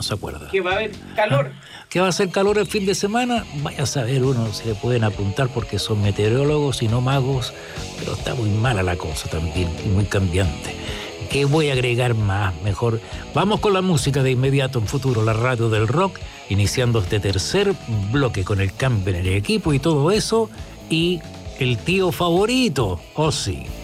no se acuerda. Que va a haber calor. ¿Que va a hacer calor el fin de semana? Vaya a saber uno, se le pueden apuntar porque son meteorólogos y no magos, pero está muy mala la cosa también y muy cambiante. ¿Qué voy a agregar más? Mejor vamos con la música de inmediato en Futuro, la radio del rock, iniciando este tercer bloque con el cambio en el equipo y todo eso, y el tío favorito, Ozzy.